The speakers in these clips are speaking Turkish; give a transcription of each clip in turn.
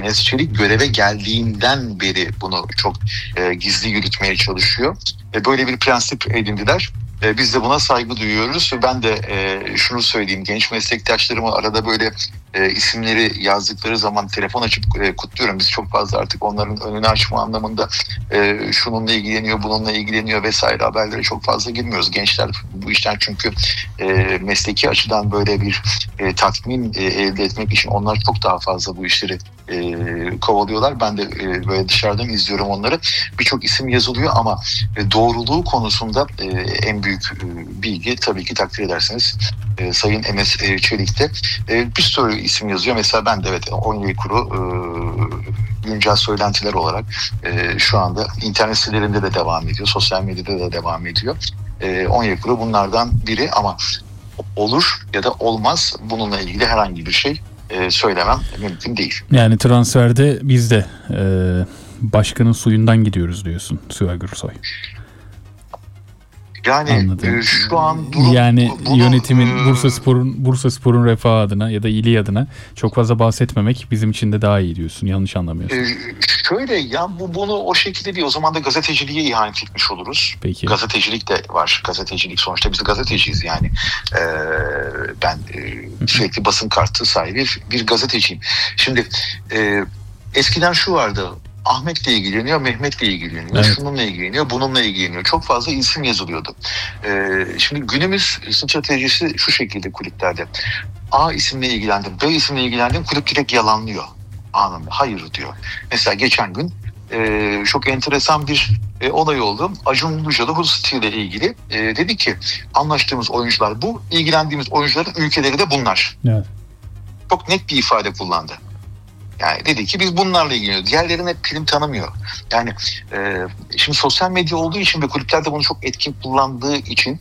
Enes Çelik göreve geldiğinden beri bunu çok gizli yürütmeye çalışıyor. Böyle bir prensip edindiler. Biz de buna saygı duyuyoruz ve ben de şunu söyleyeyim, genç meslektaşlarımı arada böyle isimleri yazdıkları zaman telefon açıp kutluyorum. Biz çok fazla artık onların önünü açma anlamında şununla ilgileniyor, bununla ilgileniyor vesaire haberlere çok fazla girmiyoruz. Gençler bu işten çünkü mesleki açıdan böyle bir tatmin elde etmek için onlar çok daha fazla bu işleri kovalıyorlar. Ben de böyle dışarıdan izliyorum onları. Birçok isim yazılıyor ama doğruluğu konusunda en büyük bilgi tabii ki takdir ederseniz Sayın Enes Çelik'te. Bir sürü isim yazıyor. Mesela ben de evet Onyekuru güncel söylentiler olarak şu anda internet sitelerinde de devam ediyor. Sosyal medyada da devam ediyor. Onyekuru bunlardan biri ama olur ya da olmaz, bununla ilgili herhangi bir şey söylemem mümkün değil. Yani transferde biz de başkanın suyundan gidiyoruz diyorsun Süha Gürsoy. Yani şu an durum, yani yönetimin Bursaspor'un refahı adına ya da iyiliği adına çok fazla bahsetmemek bizim için de daha iyi diyorsun. Yanlış anlamıyorsun. Şöyle ya bunu o şekilde değil. O zaman da gazeteciliğe ihanet etmiş oluruz. Peki. Gazetecilik de var. Gazetecilik sonuçta biz gazeteciyiz yani. Ben sürekli basın kartı sahibi bir gazeteciyim. Şimdi eskiden şu vardı. Ahmet'le ilgileniyor, Mehmet'le ilgileniyor, evet. Şununla ilgileniyor, bununla ilgileniyor. Çok fazla isim yazılıyordu. Şimdi günümüz stratejisi şu şekilde kulüplerde. A isimle ilgilendim, B isimle ilgilendim, kulüp direkt yalanlıyor. Anlamda hayır diyor. Mesela geçen gün çok enteresan bir olay oldu. Acun Ilıcalı Hull ile ilgili dedi ki anlaştığımız oyuncular bu, ilgilendiğimiz oyuncuların ülkeleri de bunlar. Evet. Çok net bir ifade kullandı. Yani dedi ki biz bunlarla ilgileniyoruz. Diğerlerine prim tanımıyor. Yani şimdi sosyal medya olduğu için ve kulüpler de bunu çok etkin kullandığı için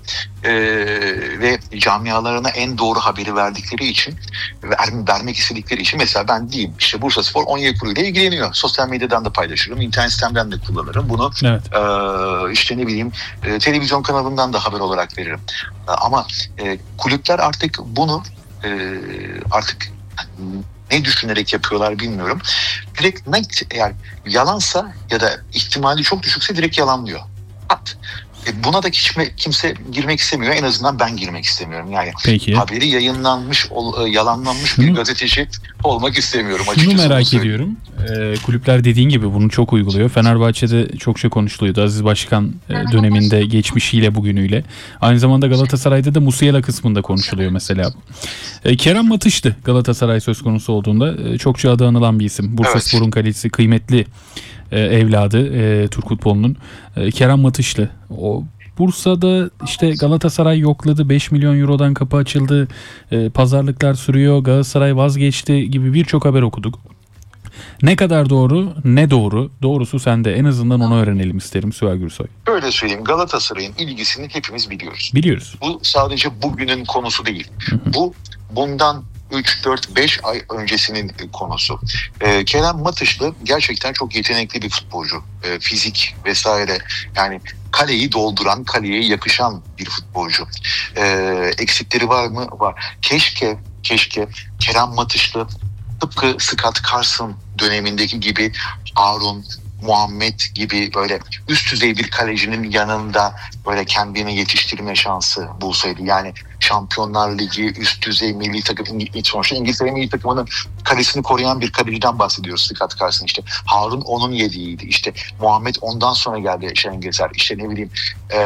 ve camialarına en doğru haberi verdikleri için ve vermek istedikleri için mesela ben diyeyim işte Bursaspor Onyekuru ile ilgileniyor. Sosyal medyadan da paylaşırım. İnternet sitemden de kullanırım. Bunu evet. İşte ne bileyim televizyon kanalından da haber olarak veririm. Ama kulüpler artık bunu artık ne düşünerek yapıyorlar bilmiyorum. Direkt eğer yalansa ya da ihtimali çok düşükse direkt yalanlıyor. Buna da kimse girmek istemiyor. En azından ben girmek istemiyorum. Yani peki. Haberi yayınlanmış, yalanlanmış bir gazeteci olmak istemiyorum açıkçası. Şunu merak ediyorum. Kulüpler dediğin gibi bunu çok uyguluyor. Fenerbahçe'de çokça konuşuluyordu. Aziz Başkan döneminde, geçmişiyle, bugünüyle. Aynı zamanda Galatasaray'da da Musiala kısmında konuşuluyor mesela. Kerem Matış'tı Galatasaray söz konusu olduğunda. Çokça adı anılan bir isim. Bursaspor'un evet. Kalecisi, kıymetli evladı Türk futbolunun Kerem Matışlı. O Bursa'da işte Galatasaray yokladı, 5 milyon eurodan kapı açıldı, pazarlıklar sürüyor, Galatasaray vazgeçti gibi birçok haber okuduk. Ne kadar doğru, ne doğru? Doğrusu sende. En azından onu öğrenelim isterim Süha Gürsoy. Öyle söyleyeyim, Galatasaray'ın ilgisini hepimiz biliyoruz. Biliyoruz. Bu sadece bugünün konusu değil. Hı-hı. Bu bundan 3, 4, 5 ay öncesinin konusu. Kerem Matışlı gerçekten çok yetenekli bir futbolcu. Fizik vesaire, yani kaleyi dolduran, kaleye yakışan bir futbolcu. Eksikleri var mı? Var. Keşke Kerem Matışlı tıpkı Scott Carson dönemindeki gibi Harun, Muhammed gibi böyle üst düzey bir kalecinin yanında böyle kendini yetiştirme şansı bulsaydı. Yani Şampiyonlar Ligi, üst düzey milli takım, sonuçta İngiltere milli takımının kalesini koruyan bir kaleciden bahsediyoruz, Scott Carson. İşte Harun onun yediğiydi. İşte Muhammed ondan sonra geldi Şengezer. İşte ne bileyim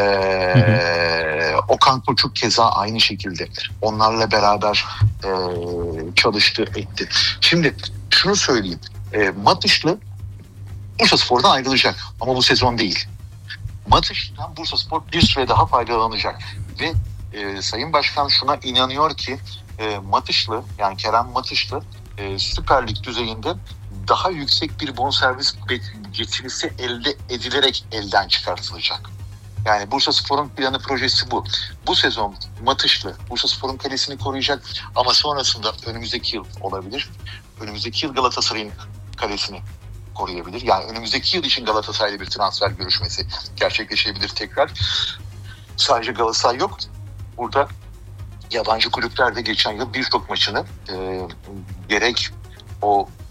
Okan Koçuk keza aynı şekilde. Onlarla beraber çalıştı, etti. Şimdi şunu söyleyeyim. Matışlı Bursaspor'dan ayrılacak ama bu sezon değil. Matış'tan Bursaspor bir süre daha faydalanacak ve Sayın Başkan şuna inanıyor ki Matışlı, yani Kerem Matışlı Süper Lig düzeyinde daha yüksek bir bonservis getirisi elde edilerek elden çıkartılacak. Yani Bursaspor'un planı, projesi bu. Bu sezon Matışlı Bursaspor'un kalesini koruyacak ama sonrasında önümüzdeki yıl olabilir. Önümüzdeki yıl Galatasaray'ın kalesini koruyabilir. Yani önümüzdeki yıl için Galatasaray'la bir transfer görüşmesi gerçekleşebilir tekrar. Sadece Galatasaray yok. Burada yabancı kulüpler de geçen yıl birçok maçını gerek o